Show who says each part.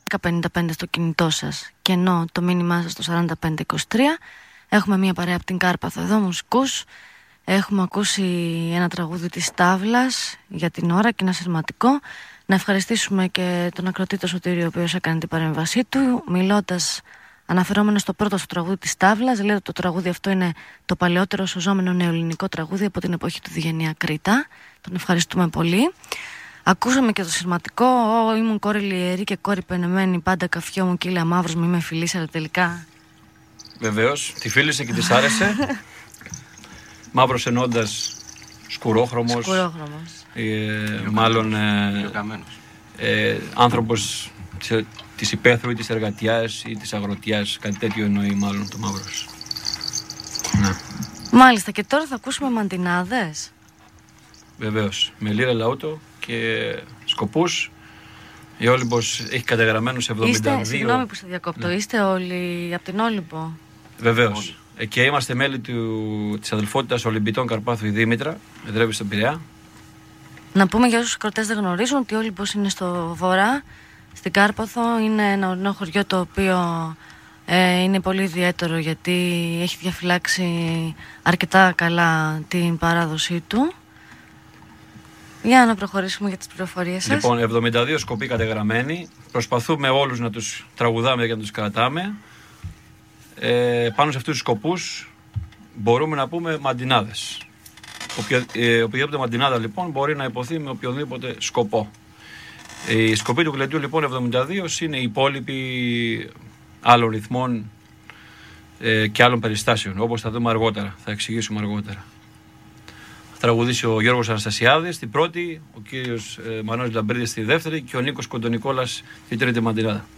Speaker 1: 1055 στο κινητό σας και ενώ το μήνυμά σας στο 4523. Έχουμε μία παρέα από την Κάρπαθο εδώ, μουσικούς. Έχουμε ακούσει ένα τραγούδι της Τάβλας για την ώρα και ένα σειρματικό. Να ευχαριστήσουμε και τον ακροατή το Σωτήριο, ο οποίος έκανε την παρέμβασή του, μιλώντας, αναφερόμενο στο πρώτο στο τραγούδι της Τάβλας. Λέει ότι το τραγούδι αυτό είναι το παλαιότερο σωζόμενο νεοελληνικό τραγούδι από την εποχή του Διγενεία Κρήτα. Τον ευχαριστούμε πολύ. Ακούσαμε και το σειρματικό. Ήμουν κόρη λιερή και κόρη πενεμένη. Πάντα καφιό μου κύλα μαύρος, μη με φιλείς, αλλά τελικά.
Speaker 2: Βεβαίως, τη φίλησε και της άρεσε. Μαύρος ενώντας σκουρόχρωμος. Μάλλον άνθρωπος της υπαίθρου ή της εργατιάς ή της αγροτιάς. Κάτι τέτοιο εννοεί μάλλον το μαύρος. Ναι.
Speaker 1: Μάλιστα, και τώρα θα ακούσουμε μαντινάδες.
Speaker 2: Βεβαίως, με λίρα λαούτο και σκοπούς. Η Όλυμπος έχει καταγραμμένους 72.
Speaker 1: Συγγνώμη που σε διακόπτω, είστε όλοι από την Όλυμπο?
Speaker 2: Βεβαίως. Και είμαστε μέλη της αδελφότητας Ολυμπιτών Καρπάθου η Δήμητρα, εδρεύει στον Πειραιά.
Speaker 1: Να πούμε για όσους κροτές δεν γνωρίζουν ότι η Όλυμπος είναι στο βορρά, στην Κάρπαθο. Είναι ένα ορεινό χωριό το οποίο είναι πολύ ιδιαίτερο γιατί έχει διαφυλάξει αρκετά καλά την παράδοσή του. Για να προχωρήσουμε για τις πληροφορίες σας.
Speaker 2: Λοιπόν, 72 σκοποί κατεγραμμένοι. Προσπαθούμε όλους να τους τραγουδάμε και να τους κρατάμε. Πάνω σε αυτούς τους σκοπούς μπορούμε να πούμε μαντινάδες. Οποιαδήποτε μαντινάδα λοιπόν μπορεί να υποθεί με οποιοδήποτε σκοπό. Η σκοπή του Κλετιού λοιπόν 72 είναι οι υπόλοιποι άλλων ρυθμών και άλλων περιστάσεων, όπως θα δούμε αργότερα, θα εξηγήσουμε αργότερα. Θα τραγουδήσει ο Γιώργος Αναστασιάδης στην πρώτη, ο κύριος Μανώλης Λαμπρίδης στη δεύτερη και ο Νίκος Κοντονικόλας στη τρίτη μαντινάδα.